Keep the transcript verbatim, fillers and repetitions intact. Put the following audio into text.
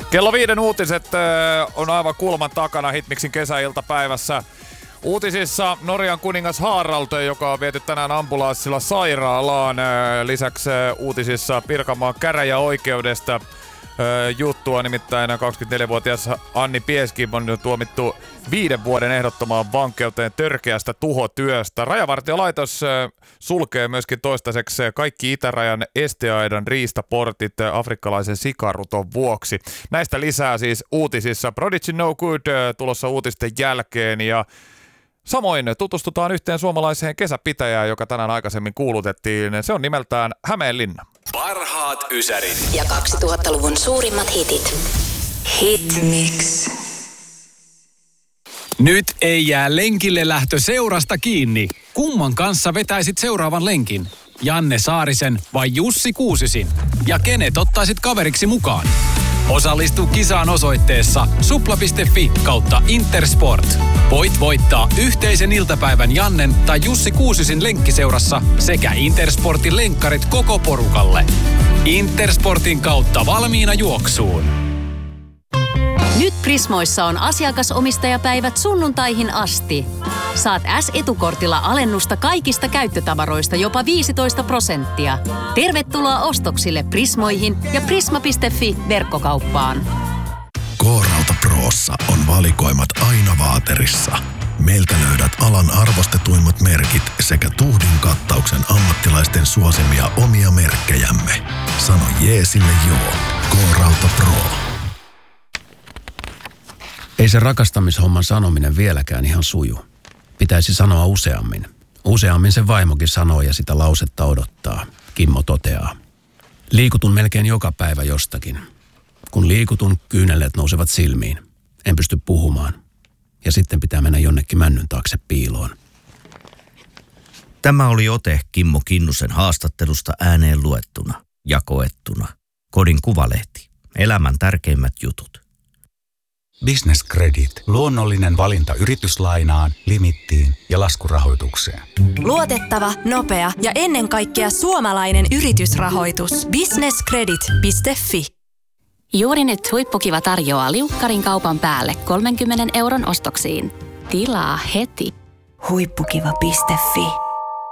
Kello viiden uutiset on aivan kulman takana Hitmixin kesäiltapäivässä. Uutisissa Norjan kuningas Harald, joka on viety tänään ambulanssilla sairaalaan. Lisäksi uutisissa Pirkanmaan käräjäoikeudesta juttua, nimittäin kaksikymmentäneljävuotias Anni Pieski on tuomittu viiden vuoden ehdottomaan vankeuteen törkeästä tuhotyöstä. Rajavartiolaitos sulkee myöskin toistaiseksi kaikki itärajan esteaidan riistaportit afrikkalaisen sikaruton vuoksi. Näistä lisää siis uutisissa. Prodigy No Good tulossa uutisten jälkeen ja samoin tutustutaan yhteen suomalaiseen kesäpitäjään, joka tänään aikaisemmin kuulutettiin. Se on nimeltään Hämeenlinna. Parhaat ysärit ja kaksituhattaluvun suurimmat hitit. Hitmix. Nyt ei jää lenkille lähtö seurasta kiinni. Kumman kanssa vetäisit seuraavan lenkin? Janne Saarisen vai Jussi Kuusisin? Ja kenet ottaisit kaveriksi mukaan? Osallistu kisaan osoitteessa supla piste fi kautta Intersport. Voit voittaa yhteisen iltapäivän Jannen tai Jussi Kuusisin lenkkiseurassa sekä Intersportin lenkkarit koko porukalle. Intersportin kautta valmiina juoksuun. Nyt Prismoissa on asiakasomistajapäivät sunnuntaihin asti. Saat S-etukortilla alennusta kaikista käyttötavaroista jopa viisitoista prosenttia. Tervetuloa ostoksille Prismoihin ja prisma piste fi verkkokauppaan. K-Rauta Prossa on valikoimat aina vaaterissa. Meiltä löydät alan arvostetuimmat merkit sekä tuhdin kattauksen ammattilaisten suosimia omia merkkejämme. Sano jeesille joo. K-Rauta Pro. Ei se rakastamishomman sanominen vieläkään ihan suju. Pitäisi sanoa useammin. Useammin se vaimokin sanoo ja sitä lausetta odottaa. Kimmo toteaa. Liikutun melkein joka päivä jostakin. Kun liikutun, kyyneleet nousevat silmiin. En pysty puhumaan. Ja sitten pitää mennä jonnekin männyn taakse piiloon. Tämä oli ote Kimmo Kinnusen haastattelusta ääneen luettuna ja koettuna. Kodin Kuvalehti. Elämän tärkeimmät jutut. Business Credit. Luonnollinen valinta yrityslainaan, limittiin ja laskurahoitukseen. Luotettava, nopea ja ennen kaikkea suomalainen yritysrahoitus. business credit piste fi. Juuri nyt Huippukiva tarjoaa liukkarin kaupan päälle kolmenkymmenen euron ostoksiin. Tilaa heti. Huippukiva piste fi.